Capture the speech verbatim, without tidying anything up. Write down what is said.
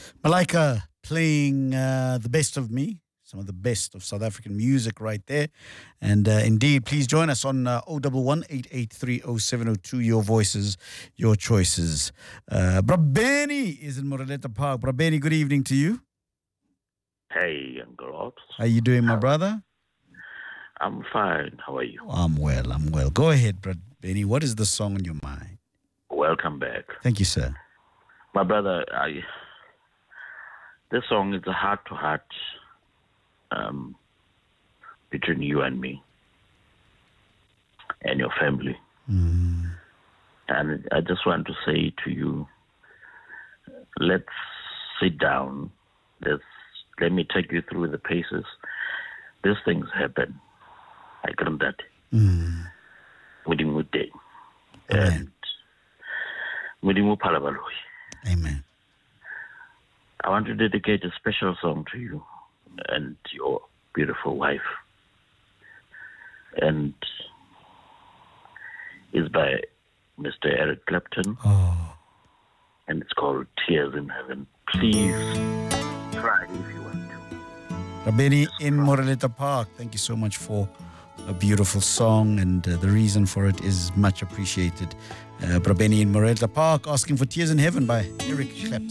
Malika playing uh, the best of me, some of the best of South African music right there. And uh, indeed, please join us on uh, oh one one, eight eight three, oh seven oh two. Your voices, your choices. Uh, Brabeni is in Moreleta Park. Brabeni, good evening to you. Hey, Uncle Ops. How you doing, my brother? I'm fine. How are you? I'm well, I'm well. Go ahead, Brabeni. What is the song on your mind? Welcome back. Thank you, sir. My brother, I, this song is a heart-to-heart um, between you and me and your family. Mm. And I just want to say to you, let's sit down. Let's, let me take you through the paces. These things happen. I couldn't that. Mm. Mudimu day. Amen. And Mudimu Palabaloi. Amen. I want to dedicate a special song to you and your beautiful wife. And it's by Mister Eric Clapton. Oh. And it's called Tears in Heaven. Please try if you want to. Brabeni in Moreleta Park, thank you so much for a beautiful song, and uh, the reason for it is much appreciated. Uh, Brabeni in Moreleta Park asking for Tears in Heaven by Eric Clapton.